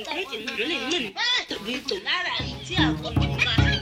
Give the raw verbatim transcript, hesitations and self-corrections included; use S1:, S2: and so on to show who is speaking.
S1: Ay, que no le men. Tubito nada, ya con mamá.